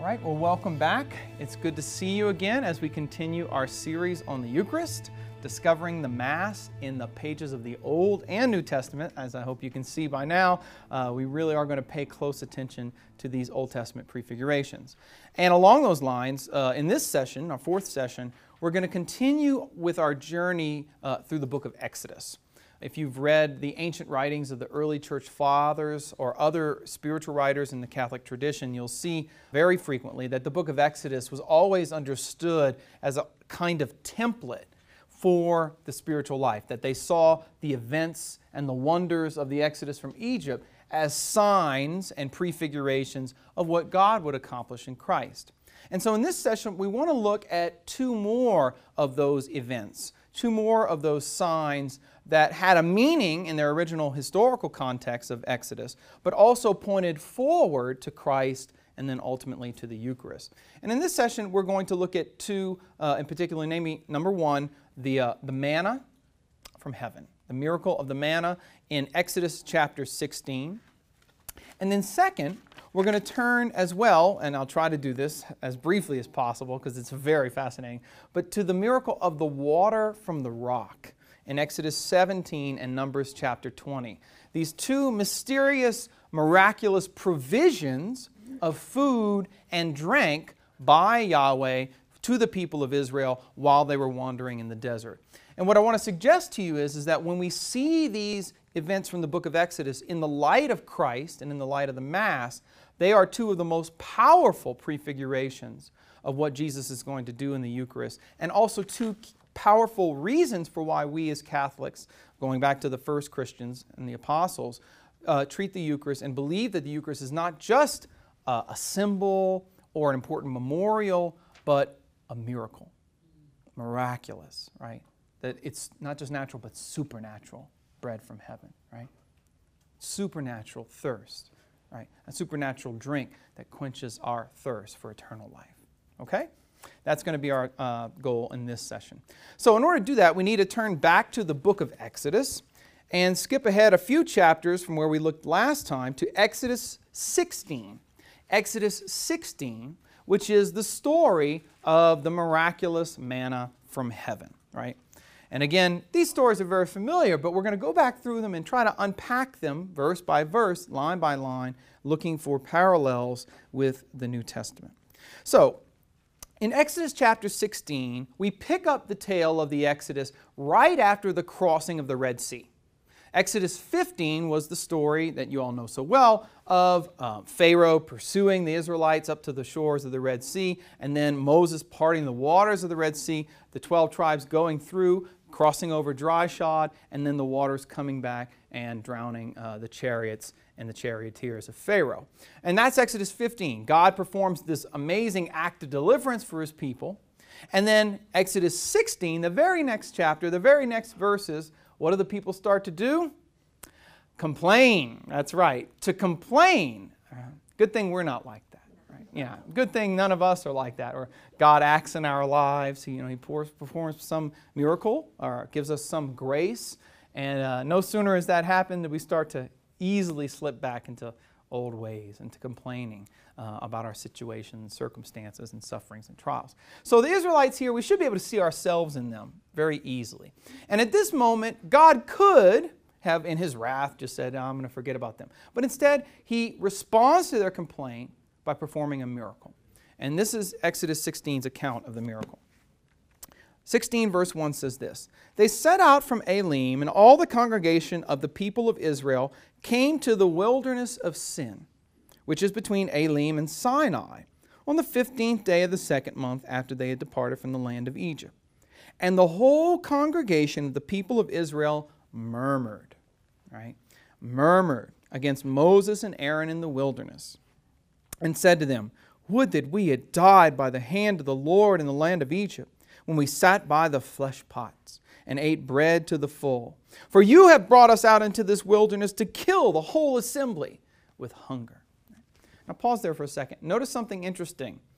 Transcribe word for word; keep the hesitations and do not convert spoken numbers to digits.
All right, well, welcome back. It's good to see you again as we continue our series on the Eucharist, discovering the Mass in the pages of the Old and New Testament. As I hope you can see by now, uh, we really are going to pay close attention to these Old Testament prefigurations. And along those lines, uh, in this session, our fourth session, we're going to continue with our journey uh, through the book of Exodus. If you've read the ancient writings of the early church fathers or other spiritual writers in the Catholic tradition, you'll see very frequently that the book of Exodus was always understood as a kind of template for the spiritual life, that they saw the events and the wonders of the Exodus from Egypt as signs and prefigurations of what God would accomplish in Christ. And so in this session, we want to look at two more of those events, two more of those signs that had a meaning in their original historical context of Exodus, but also pointed forward to Christ and then ultimately to the Eucharist. And in this session, we're going to look at two, uh, in particular, namely, number one, the, uh, the manna from heaven, the miracle of the manna in Exodus chapter sixteen. And then second, we're going to turn as well, and I'll try to do this as briefly as possible because it's very fascinating, but to the miracle of the water from the rock in Exodus seventeen and Numbers chapter twenty. These two mysterious, miraculous provisions of food and drink by Yahweh to the people of Israel while they were wandering in the desert. And what I want to suggest to you is, is that when we see these events from the book of Exodus in the light of Christ and in the light of the Mass, they are two of the most powerful prefigurations of what Jesus is going to do in the Eucharist, and also two powerful reasons for why we as Catholics, going back to the first Christians and the apostles, uh, treat the Eucharist and believe that the Eucharist is not just uh, a symbol or an important memorial, but a miracle, miraculous, right? That it's not just natural, but supernatural bread from heaven, right? Supernatural thirst, right? A supernatural drink that quenches our thirst for eternal life, okay? That's going to be our uh, goal in this session. So in order to do that, we need to turn back to the book of Exodus and skip ahead a few chapters from where we looked last time to Exodus sixteen. Exodus sixteen, which is the story of the miraculous manna from heaven, right? And again, these stories are very familiar, but we're going to go back through them and try to unpack them verse by verse, line by line, looking for parallels with the New Testament. So, in Exodus chapter sixteen, we pick up the tale of the Exodus right after the crossing of the Red Sea. Exodus fifteen was the story that you all know so well of uh, Pharaoh pursuing the Israelites up to the shores of the Red Sea, and then Moses parting the waters of the Red Sea, the twelve tribes going through, crossing over dry shod, and then the waters coming back and drowning uh, the chariots and the charioteers of Pharaoh. And that's Exodus fifteen. God performs this amazing act of deliverance for His people. And then Exodus sixteen, the very next chapter, the very next verses, what do the people start to do? Complain. That's right. To complain. Good thing we're not like that. Right? Yeah. Good thing none of us are like that. Or God acts in our lives. He, you know, He pours, performs some miracle or gives us some grace. And uh, no sooner has that happened than we start to easily slip back into old ways, into complaining uh, about our situations, circumstances, and sufferings and trials. So the Israelites here, we should be able to see ourselves in them very easily. And at this moment, God could have, in His wrath, just said, oh, I'm going to forget about them. But instead, He responds to their complaint by performing a miracle. And this is Exodus sixteen's account of the miracle. sixteen verse one says this, "They set out from Elim, and all the congregation of the people of Israel came to the wilderness of Sin, which is between Elim and Sinai, on the fifteenth day of the second month after they had departed from the land of Egypt. And the whole congregation of the people of Israel murmured," right? Murmured against Moses and Aaron in the wilderness, and said to them, "Would that we had died by the hand of the Lord in the land of Egypt, when we sat by the flesh pots and ate bread to the full. For you have brought us out into this wilderness to kill the whole assembly with hunger." Now pause there for a second. Notice something interesting.